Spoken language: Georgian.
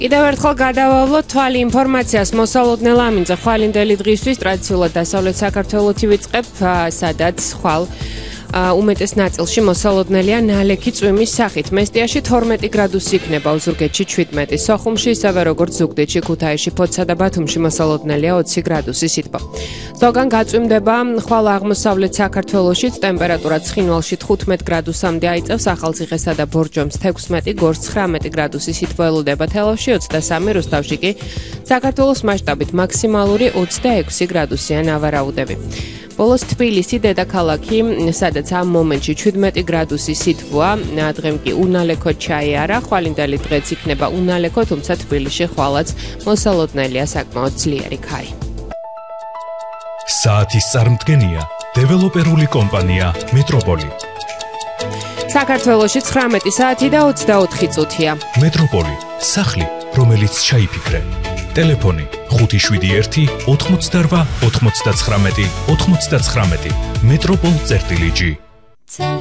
კიდევ ერთხელ გადავავლოთ თვალი ინფორმაციას მოსალოდნელ ამინდზე ხვალინდელი დღისთვის ტრადიციულად დასავლეთ საქართველოში ვიწყებ, სადაც ხვალ უმეტეს ნაწილში მოსალოდნელია ნალექი წვიმის სახით. მესტიაში 12 გრადუსი იქნება, ოზურგეთში 17, სოხუმში ისევე როგორც ზუგდიდში, ქუთაისში, ფოთსა და ბათუმში მოსალოდნელია 20 გრადუსი სითბო. ზოგან გაწვიმდება ხვალ აღმოსავლეთ საქართველოშიც, ტემპერატურა ცხინვალში 15 გრადუსამდე აიწევს, ახალციხესა და ბორჯომს 16, გორს 19 გრადუსი სითბო ელოდება, თელავში 23, რუსთავში კი საქართველოს მასშტაბით მაქსიმალური 26 გრადუსია ნავარაუდები. ბოლოს თბილისი დედაქალაქი, სადაც ამ მომენტში 17 გრადუსი სითბოა, დღემ კი უნალექო ჩაიარა, ხვალინდელი დღეც იქნება უნალექო, თუმცა თბილისში ხვალაც მოსალოდნელია საკმაოდ ძლიერი ქარი. საათის წარმდგენია დეველოპერული კომპანია მეტროპოლი. საქართველოში 19 საათი და 24 წუთია. მეტროპოლი, სახლი, რომელიც ჩაიფიქრე. ტელეფონი 571 88 99 99. მეტროპოლ.gr